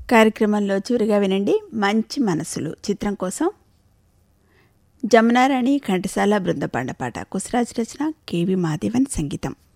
కార్యక్రమంలో చివరిగా వినండి మంచి మనసులు చిత్రం కోసం జమునారాణి ఘంటసాల బృందపాండ పాట కుసరాజ్ రచన కెవి మాధవన్ సంగీతం.